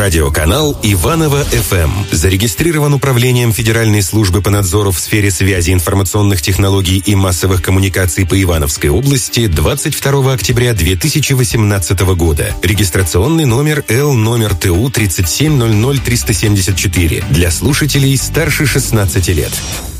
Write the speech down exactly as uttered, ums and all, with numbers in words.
Радиоканал Иваново-эф эм зарегистрирован Управлением Федеральной службы по надзору в сфере связи, информационных технологий и массовых коммуникаций по Ивановской области двадцать второго октября две тысячи восемнадцатого года. Регистрационный номер Л номер ТУ тридцать семь ноль ноль триста семьдесят четыре для слушателей старше шестнадцати лет.